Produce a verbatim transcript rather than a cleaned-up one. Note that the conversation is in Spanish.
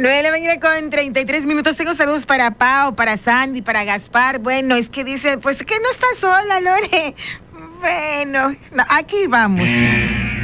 nueve de la mañana con treinta y tres minutos. Tengo saludos para Pau, para Sandy, para Gaspar. Bueno, es que dice, pues que no está sola, Lore. Bueno, no, aquí vamos.